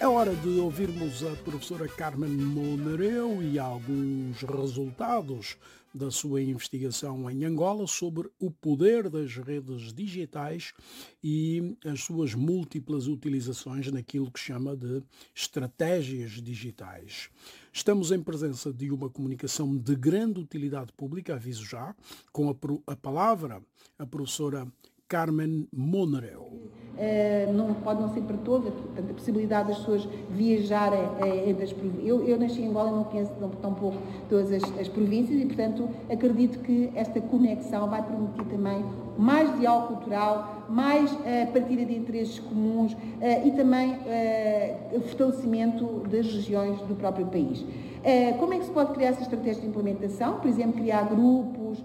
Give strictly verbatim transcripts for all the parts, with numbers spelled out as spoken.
hora de ouvirmos a professora Carmen Monareu e alguns resultados da sua investigação em Angola sobre o poder das redes digitais e as suas múltiplas utilizações naquilo que chama de estratégias digitais. Estamos em presença de uma comunicação de grande utilidade pública, aviso já, com a, pro- a palavra a professora Carmen Monareu. Uh, não pode não ser para todos, portanto, a possibilidade das pessoas viajarem uh, entre as províncias. Eu, eu nasci em Angola e não conheço tão, tão pouco todas as, as províncias e, portanto, acredito que esta conexão vai permitir também mais diálogo cultural, mais uh, partilha de interesses comuns uh, e também uh, o fortalecimento das regiões do próprio país. Uh, como é que se pode criar essa estratégia de implementação? Por exemplo, criar grupos, uh,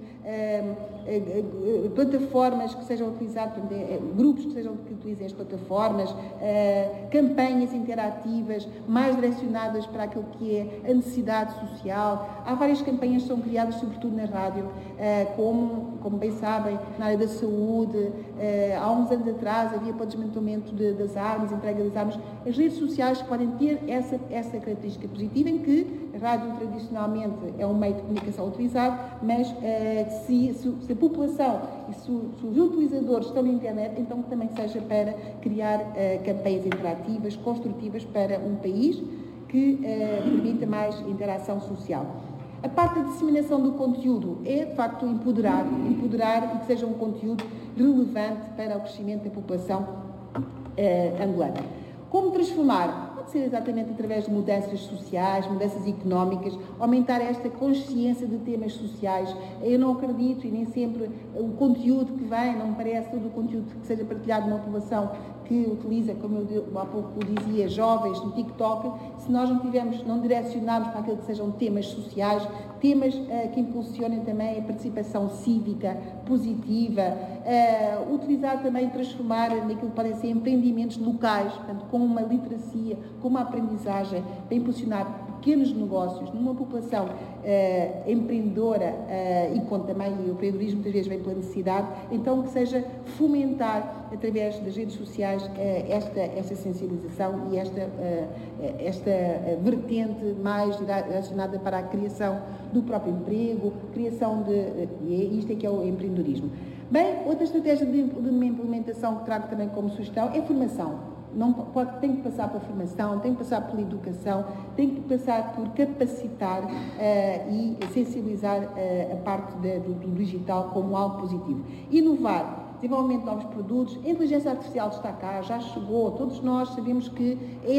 uh, uh, plataformas que sejam utilizadas, portanto, uh, grupos que, sejam, que utilizem as plataformas, uh, campanhas interativas mais direcionadas para aquilo que é a necessidade social. Há várias campanhas que são criadas, sobretudo na rádio, uh, como, como bem sabem, na área da saúde. Uh, há uns anos atrás havia para o desmantelamento de, das armas, entrega das armas. As redes sociais podem ter essa, essa característica positiva em que a rádio tradicionalmente é um meio de comunicação utilizado, mas uh, se, se, se a população e se, se os utilizadores estão na internet, então que também seja para criar uh, campanhas interativas, construtivas para um país que uh, permita mais interação social. A parte da disseminação do conteúdo é, de facto, empoderar, empoderar e que seja um conteúdo relevante para o crescimento da população uh, angolana. Como transformar? Pode ser exatamente através de mudanças sociais, mudanças económicas, aumentar esta consciência de temas sociais. Eu não acredito, e nem sempre o conteúdo que vem, não me parece todo o conteúdo que seja partilhado numa população que utiliza, como eu há pouco dizia, jovens no TikTok, se nós não tivermos, não direcionarmos para aquilo que sejam temas sociais, temas uh, que impulsionem também a participação cívica, positiva, uh, utilizar também, transformar naquilo que podem ser empreendimentos locais, portanto, com uma literacia, com uma aprendizagem, para impulsionar pequenos negócios numa população uh, empreendedora uh, e com também o empreendedorismo muitas vezes vem pela necessidade, então que seja fomentar através das redes sociais uh, esta, esta sensibilização e esta, uh, esta vertente mais direcionada para a criação do próprio emprego, criação de, e isto é que é o empreendedorismo. Bem, outra estratégia de, de uma implementação que trago também como sugestão é formação. Não pode, tem que passar pela formação, tem que passar pela educação, tem que passar por capacitar uh, e sensibilizar uh, a parte de, do, do digital como algo positivo. Inovar, desenvolvimento de novos produtos, a inteligência artificial está cá, já chegou, todos nós sabemos que é